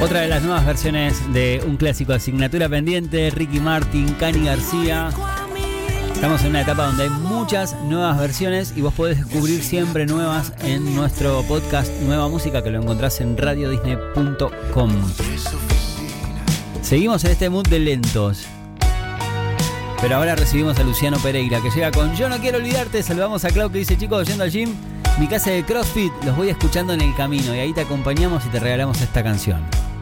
Otra de las nuevas versiones de un clásico, Asignatura Pendiente, Ricky Martin, Cani García. Estamos en una etapa donde hay muchas nuevas versiones y vos podés descubrir siempre nuevas en nuestro podcast Nueva Música, que lo encontrás en radiodisney.com. Seguimos en este mood de lentos, pero ahora recibimos a Luciano Pereira, que llega con Yo no quiero olvidarte. Saludamos a Clau, que dice: chicos, yendo al gym, mi casa de CrossFit, los voy escuchando en el camino, y ahí te acompañamos y te regalamos esta canción.